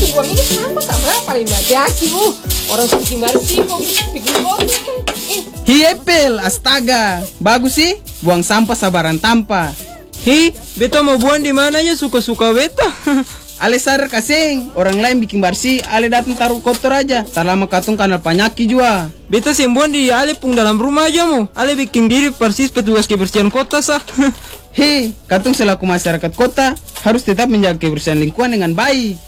buang ini sampah tak berapa nih Mbak Jaki. Orang sudah bikin bersih kok bikin kotor. Hiepel, astaga. Bagus sih, buang sampah sabaran tanpa. Hi, beta mau buang di mana ya suka-suka beta. Ale sadar kasing, orang lain bikin bersih, ale datang taruh kotor aja. Selama katung kanal panyaki juga. Beta sembuhan di ale pung dalam rumah aja mo. Ale bikin diri persis petugas kebersihan kota sah. Hei, katung selaku masyarakat kota harus tetap menjaga kebersihan lingkungan dengan baik.